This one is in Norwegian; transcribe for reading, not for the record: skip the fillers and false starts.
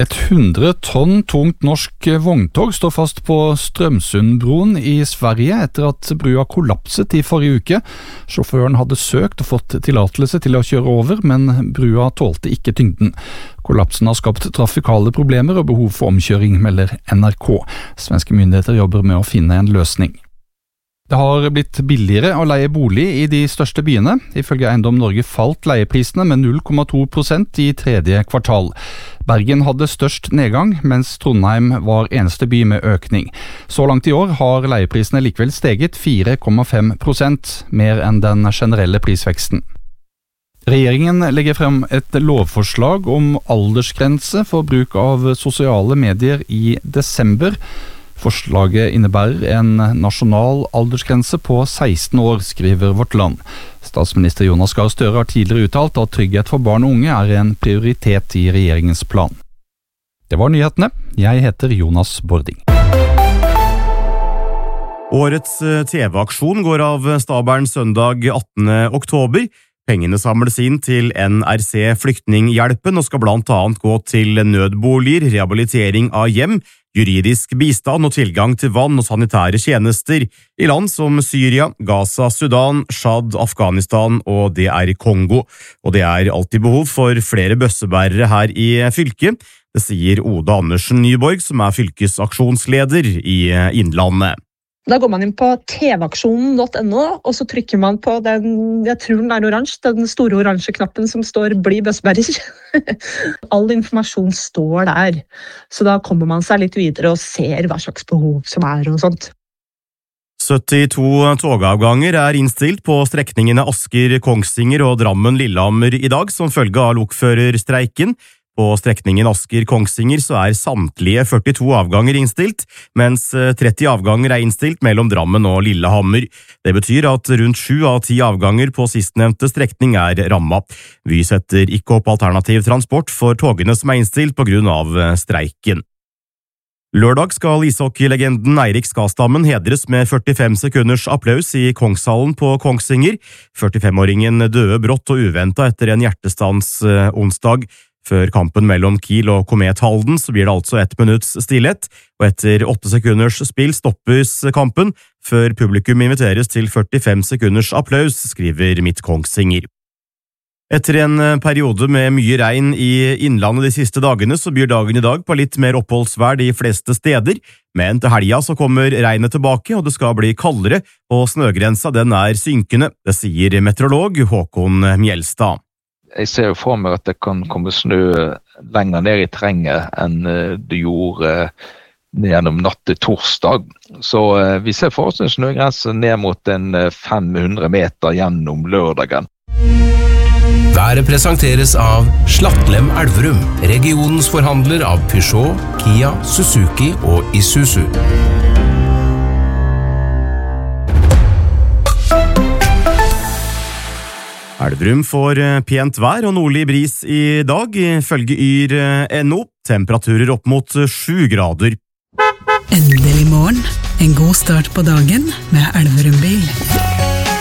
100 tonn tungt norsk vogntog står fast på Strömsundbron i Sverige etter at brua kollapset i forrige uke. Sjåføren hadde søkt og fått tillatelse til å kjøre over, men brua tålte ikke tyngden. Kollapsen har skapt trafikale problemer og behov for omkjøring, melder NRK. Svenske myndigheter jobber med å finne en løsning. Det har blitt billigere å leie bolig i de største byene. Ifølge Eiendom Norge falt leieprisene med 0,2% i tredje kvartal. Bergen hadde størst nedgang, mens Trondheim var eneste by med økning. Så langt i år har leieprisene likevel steget 4,5%, mer enn den generelle prisveksten. Regjeringen legger frem et lovforslag om aldersgrense for bruk av sosiale medier i desember. Forslaget innebærer en nasjonal aldersgrense på 16 år, skriver Vårt Land. Statsminister Jonas Gahr Støre har tidligere uttalt at trygghet for barn og unge er en prioritet i regjeringens plan. Det var nyhetene. Jeg heter Jonas Bording. Årets TV-aksjon går av stabelen søndag 18. oktober. Pengene samles inn til NRC Flyktninghjelpen og skal blant annet gå til nødboliger, rehabilitering av hjem, juridisk bistand og tilgang til vann og sanitære tjenester i land som Syria, Gaza, Sudan, Tsjad, Afghanistan og DR Kongo. Og det er alltid behov for flere bøssebærere her i fylket. Det sier Oda Andersen Nyborg, som er fylkesaksjonsleder i Innlandet. Da går man inn på tvaksjonen.no, og så trykker man på den, jeg tror den er oransje, den store oransje knappen som står «Bli bøssebærer». All informasjon står der, så da kommer man seg litt videre og ser hva slags behov som er og sånt. 72 togavganger er innstilt på strekningene Asker-Kongsvinger og Drammen-Lillehammer i dag som følge av lokførerstreiken. På strekningen Asker-Kongsvinger så er samtlige 42 avganger innstilt, mens 30 avganger er innstilt mellom Drammen og Lillehammer. Det betyr at rundt 7 av 10 avganger på sistnevnte strekning er rammet. Vy setter ikke opp alternativ transport for togene som er innstilt på grunn av streiken. Lørdag skal ishockeylegenden Eirik Skastammen hedres med 45 sekunders applaus i Kongshallen på Kongsvinger. 45-åringen døde brått og uventet etter en hjertestans onsdag. Før kampen mellom Kiel og Komet Halden så blir det altså 1 minutts stillhet, og etter 8 sekunders spill stoppes kampen, før publikum inviteres til 45 sekunders applaus, skriver Midt Kongsvinger. Etter en periode med mye regn i Innlandet de siste dagene, så byr dagen i dag på litt mer oppholdsvær de fleste steder, men til helga så kommer regnet tilbake, og det skal bli kaldere, og snøgrensa den er synkende, det sier meteorolog Håkon Mjelstad. Jeg ser jo for meg at det kan komme snø lenger ned i terrenget enn det gjorde gjennom natt til torsdag. Så vi ser for oss en snøgrense ned mot en 500 meter gjennom lørdagen. Været presenteres av Slattlem Elverum, regionens forhandler av Peugeot, Kia, Suzuki og Isuzu. Elverum får pent vær og nordlig bris i dag, ifølge Yr.no. Temperaturer opp mot 7 grader. Endelig morgen, en god start på dagen med Elverum bil.